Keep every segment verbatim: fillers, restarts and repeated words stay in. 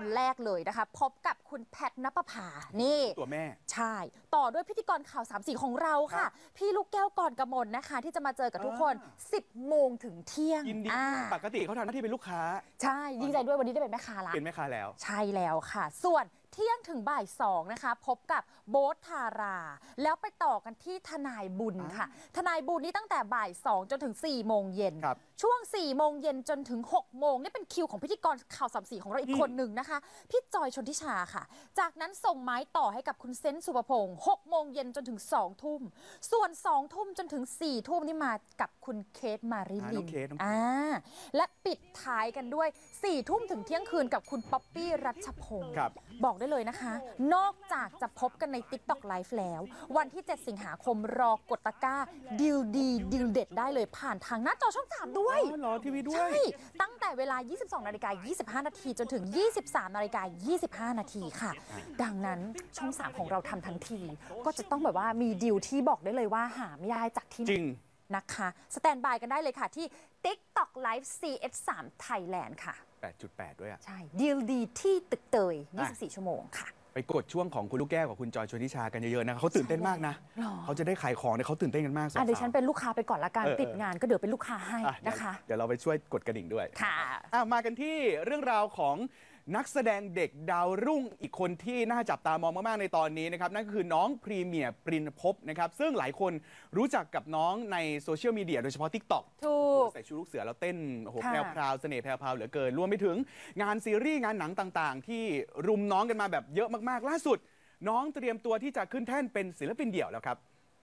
คนแรกเลยนะคะพบกับคุณแพทณปภานี่ตัวแม่ใช่ต่อด้วยพิธีกรข่าวสามสีของเราค่ะพี่ลูกแก้วกรกมลนะคะที่จะมาเจอกับทุกคนสิบโมงถึงเที่ยงยินดีปกติเขาทำหน้าที่เป็นลูกค้าใช่ดีใจด้วยวันนี้ได้เป็นแม่ค้าละเป็นแม่ค้าแล้วใช่แล้วค่ะส่วนเที่ยงถึงบ่ายสองนะคะพบกับโบ๊ทธาราแล้วไปต่อกันที่ทนายบุญค่ะทนายบุญนี่ตั้งแต่บ่ายสองจนถึงสี่โมงเย็นช่วงสี่โมงเย็นจนถึงหกโมงนี่เป็นคิวของพิธีกรข่าวสามสีของเราอีกคนหนึ่งนะคะพี่จอยชนทิชาค่ะจากนั้นส่งไม้ต่อให้กับคุณเซนต์สุภพงศ์หกโมงเย็นจนถึงสองทุ่มส่วนสองทุ่มจนถึงสี่ทุ่มนี่มากับคุณเคทมาริลินอ่าและปิดท้ายกันด้วยสี่ทุ่มถึงเที่ยงคืนกับคุณป๊อปปี้รัชพงศ์บอกได้เลยนะคะนอกจากจะพบกันใน ติ๊กต็อก ไลฟ์ แล้ววันที่เจ็ดสิงหาคมรอกดตะกร้าดิวดีดิวเด็ดได้เลยผ่านทางหน้าจอช่องสามด้วยรอทีวีด้วยใช่ตั้งแต่เวลา ยี่สิบสองนาฬิกายี่สิบห้านาทีจนถึง ยี่สิบสามนาฬิกายี่สิบห้านาทีค่ะดังนั้นช่องสามของเราทำทั้งทีก็จะต้องแบบว่ามีดิวที่บอกได้เลยว่าหาไม่ได้จากที่จริงนะคะสแตนบายกันได้เลยค่ะที่ ติ๊กต็อก ไลฟ์ ซี เอส สาม Thailand ค่ะแปดจุดแปด ด้วยอ่ะใช่ดีลดีที่ตึกเตยยี่สิบสี่ชั่วโมงค่ะไปกดช่วงของคุณลูกแก้วกับคุณจอยชนทิชากันเยอะๆนะเขาตื่นเต้นมากนะเขาจะได้ขายของเนี่ยเขาตื่นเต้นกันมากอ่ะเดี๋ยวฉันเป็นลูกค้าไปก่อนละกันติดงานก็เดี๋ยวเป็นลูกค้าให้นะคะเดี๋ยวเราไปช่วยกดกระดิ่งด้วยค่ะมากันที่เรื่องราวของนักแสดงเด็กดาวรุ่งอีกคนที่น่าจับตามองมากๆในตอนนี้นะครับนั่นก็คือน้องพรีเมียร์ปรินภพนะครับซึ่งหลายคนรู้จักกับน้องในโซเชียลมีเดียโดยเฉพาะ ติ๊กต็อกถูกใส่ชุดลูกเสือแล้วเต้นโอ้โหแพรวพราวเสน่ห์แพรวพราวเหลือเกินรวมไปถึงงานซีรีส์งานหนังต่างๆที่รุมน้องกันมาแบบเยอะมากๆล่าสุดน้องเตรียมตัวที่จะขึ้นแท่นเป็นศิลปินเดี่ยวแล้วครับ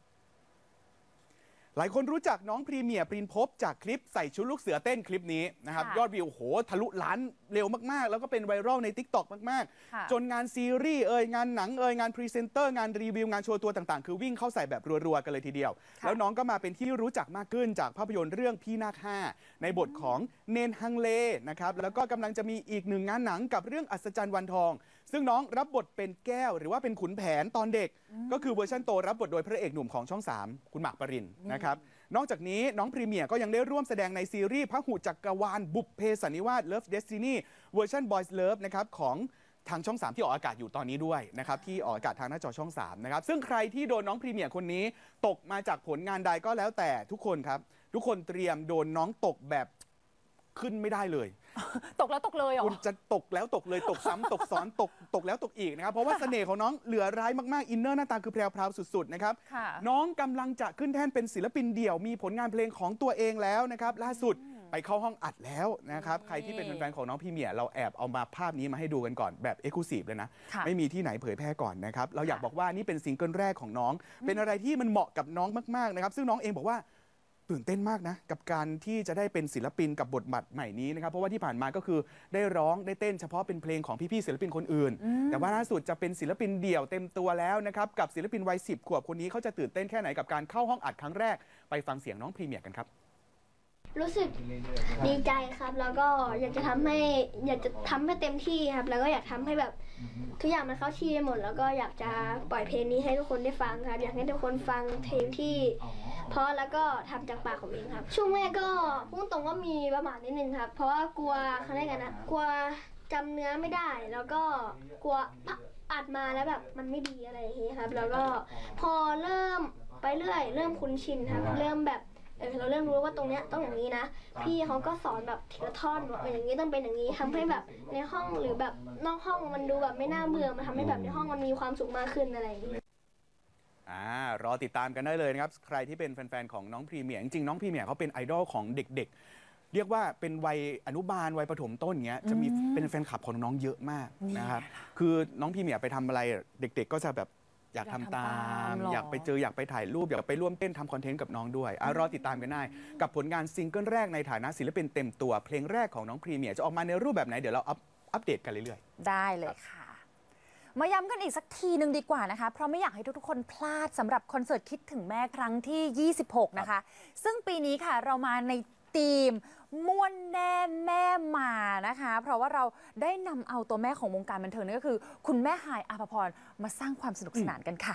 หลายคนรู้จักน้องพรีเมียร์ปรินภพจากคลิปใส่ชุดลูกเสือเต้นคลิปนี้นะครับยอดวิวโหทะลุล้านเร็วมากๆแล้วก็เป็นไวรัลใน ติ๊กต็อก มากๆจนงานซีรีส์เอ่ยงานหนังเอ่ยงานพรีเซนเตอร์งานรีวิวงานโชว์ตัวต่างๆคือวิ่งเข้าใส่แบบรัวๆกันเลยทีเดียวแล้วน้องก็มาเป็นที่รู้จักมากขึ้นจากภาพยนตร์เรื่องพี่นาคห้าในบทของเนนฮังเลนะครับแล้วก็กำลังจะมีอีกหนึ่งงานหนังกับเรื่องอัศจรรย์วันทองซึ่งน้องรับบทเป็นแก้วหรือว่าเป็นขุนแผนตอนเด็กก็คือเวอร์ชันโตรับบทโดยพระเอกหนุ่มของช่องสามคุณหมากปรินนะครับนอกจากนี้น้องพรีเมียร์ก็ยังได้ร่วมแสดงในซีรีส์พหุจักรวาลบุพเพสันนิวาส Love Destiny เวอร์ชัน Boys Love นะครับของทางช่องสามที่ออกอากาศอยู่ตอนนี้ด้วยนะครับที่ออกอากาศทางหน้าจอช่องสามนะครับซึ่งใครที่โดนน้องพรีเมียร์คนนี้ตกมาจากผลงานใดก็แล้วแต่ทุกคนครับทุกคนเตรียมโดนน้องตกแบบขึ้นไม่ได้เลยตกแล้วตกเลยเหรอคุณจะตกแล้วตกเลยตกซ้ำตกซ้อนตกตกแล้วตกอีกนะครับเพราะว่าเสน่ห์ของน้องเหลือร้ายมากๆอินเนอร์หน้าตาคือแพรวๆสุดๆนะครับน้องกำลังจะขึ้นแท่นเป็นศิลปินเดี่ยวมีผลงานเพลงของตัวเองแล้วนะครับล่าสุดไปเข้าห้องอัดแล้วนะครับใครที่เป็นแฟนๆของน้องพรีเมียร์เราแอบเอามาภาพนี้มาให้ดูกันก่อนแบบเอ็กซ์คลูซีฟเลยนะไม่มีที่ไหนเผยแพร่ก่อนนะครับเราอยากบอกว่านี่เป็นซิงเกิลแรกของน้องเป็นอะไรที่มันเหมาะกับน้องมากๆนะครับซึ่งน้องเองบอกว่าตื่นเต้นมากนะกับการที่จะได้เป็นศิลปินกับบทบาทใหม่นี้นะครับเพราะว่าที่ผ่านมาก็คือได้ร้องได้เต้นเฉพาะเป็นเพลงของพี่ๆศิลปินคนอื่นแต่ว่าล่าสุดจะเป็นศิลปินเดี่ยวเต็มตัวแล้วนะครับกับศิลปินวัยสิบขวบคนนี้เขาจะตื่นเต้นแค่ไหนกับการเข้าห้องอัดครั้งแรกไปฟังเสียงน้องพรีเมียร์กันครับรู้สึกดีใจครับแล้วก็อยากจะทำให้อยากจะทำให้เต็มที่ครับแล้วก็อยากทำให้แบบทุกอย่างมันเข้าที่หมดแล้วก็อยากจะปล่อยเพลงนี้ให้ทุกคนได้ฟังครับอยากให้ทุกคนฟังเพลงที่เพราะแล้วก็ทำจากปากของเองครับช่วงแรกก็พูดตรงว่ามีประมาทนิดนึงครับเพราะว่ากลัวเขาเรียกกันนะกลัวจำเนื้อไม่ได้แล้วก็กลัวอัดมาแล้วแบบมันไม่ดีอะไรอย่างนี้ครับแล้วก็พอเริ่มไปเรื่อยเริ่มคุ้นชินครับเริ่มแบบเออเราเริ่มรู้ว่าตรงเนี้ยต้องอย่างนี้นะพี่เขาก็สอนแบบทีละท่อนว่าอย่างนี้ต้องเป็นอย่างนี้ทำให้แบบในห้องหรือแบบนอกห้องมันดูแบบไม่น่าเบื่อมันทำให้แบบในห้องมันมีความสุขมากขึ้นอะไรอย่างนี้อ่ารอติดตามกันได้เลยนะครับใครที่เป็นแฟนๆของน้องพรีเมียร์จริงๆน้องพรีเมียร์เขาเป็นไอดอลของเด็กๆเรียกว่าเป็นวัยอนุบาลวัยประถมต้นเงี้ยจะมีเป็นแฟนคลับของน้องเยอะมากนะครับคือน้องพรีเมียร์ไปทำอะไรเด็กๆก็จะแบบอยากทำตามอยากไปเจออยากไปถ่ายรูปอยากไปร่วมเต้นทำคอนเทนต์กับน้องด้วยอรอติดตามกันได้กับผลงานซิงเกิลแรกในฐานะศิลปินเต็มตัวเพลงแรกของน้องพรีเมียร์จะออกมาในรูปแบบไหนเดี๋ยวเราอัปเดตกันเรื่อยๆได้เลยค่ะมาย้ำกันอีกสักทีหนึ่งดีกว่านะคะเพราะไม่อยากให้ทุกๆคนพลาดสำหรับคอนเสิร์ตคิดถึงแม่ครั้งที่ยี่สิบหกนะคะซึ่งปีนี้ค่ะเรามาในทีมม่วนแน่แม่มานะคะเพราะว่าเราได้นำเอาตัวแม่ของวงการบันเทิงนั่นก็คือคุณแม่ฮายอาภพรมาสร้างความสนุกสนานกันค่ะ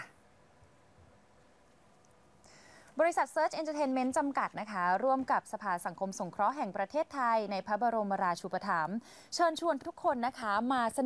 บริษัท Search Entertainment จำกัดนะคะร่วมกับสภาสังคมสงเคราะห์แห่งประเทศไทยในพระบรมราชูปถัมภ์เชิญชวนทุกคนนะคะมา